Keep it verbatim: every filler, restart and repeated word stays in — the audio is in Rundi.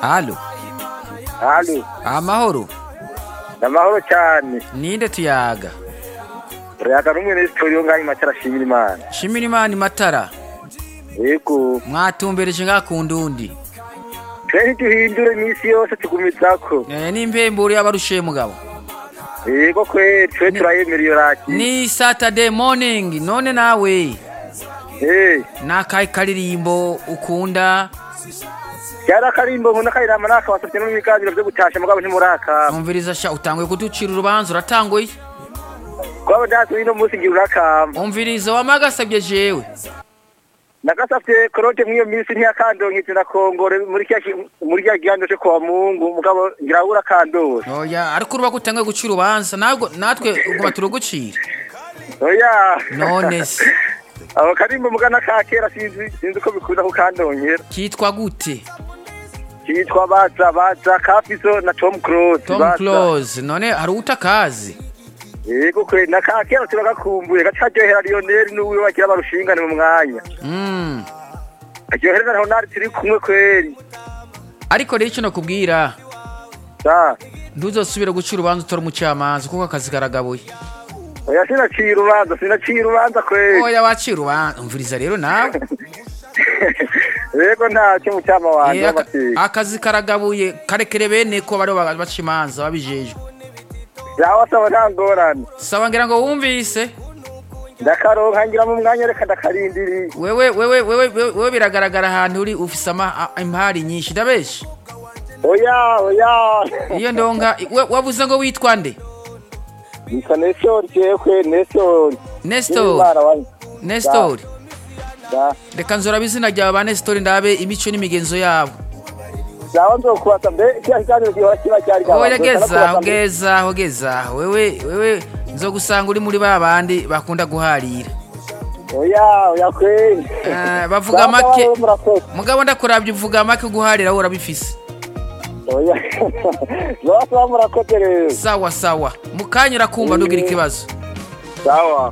Halo. Halo. Amahoro. Amahoro cyane. Ninde tuyaga? Tuyaga rumwe n'istoriyo ngayi Matara Shimira Imana. Shimira Imana Matara. Yego. Mwatumbereje ngakundundi. Twari duhindure imisi yose tugumizako. Eh n'impemburo y'abarushe mugabo. Yego kwe twe turayemera iyo raki. Ni Saturday morning none nawe. Eh. Nakaye karirimbo ukunda. Yara karimbo nkunda kayirama naka wasafye no miganiro byo gutasha mugabo ntimuraka. Umviriza sha utangwe kuducira urubanza uratangoye. Kwabo datu ino musi ngira urakama. Umviriza wamagasabye jewe. Nagasafye koroje nk'iyo misi ntiyakandonke ndakongore muri kya muri kya gihando cyo kwa Mungu mugabo ngira urakandora. Oya ariko uruba gutangwe gucira urubanza nago natwe uguma turugucira. Oya. None se. Abo karimbo mugana ka kera sinzi sinzi ko bikunda kukandongera. Kitwa gute? Kitwa baza baza Kafiso na Tom Cruise. Tom Cruise none hari utakazi. Yego kwe nakakera turagakumbuye gacajohera Lionel n'uwe wakira barushingane mu mwanya. Mm. Ajohera na Ronald turi kumwe kweri. Ariko rero cyo kubwira. Da. Nduzosubira gucira ubanza utora umucamanza kuko akazi karagabuye. Oya sinacira ubanza sinacira ubanza kweri. Oya wacira ubanza umviriza rero nawe. Yego nta cyo mucyama wanje w'amateka. Akazi karagabuye karekere bene ko bari bacimanza babijejwe. Yawa sawa ntangorane. Sawa ngira ngo wumvise. Ndakaronka ngira mu mwanya reka ndakarindiri. Wewe wewe wewe wewe biragaragara ahantu uri ufise ama impari nyinshi ndabeshi. Oya oya. Iyo ndonga wavuze ngo witwa nde? Nisa Nestor cyekwe Nestor. Nestor. Nestor. Da. Reka nzora bizina rya ba Nestor ndabe imico n'imigenzo yabo. Sawa nzo kwata mbe cyari kiba kiba cyari gaba. Oya geza ugeza ugeza wewe wewe nzo gusanga uri muri babandi bakunda guharira. Oya oya kwe. Eh bavuga make. Mugabo ndakurabye uvuga make guharira urabifise. Oya. Zo murakoze rero. Sawa sawa. Mukanyura kumva ndugira ikibazo. Sawa.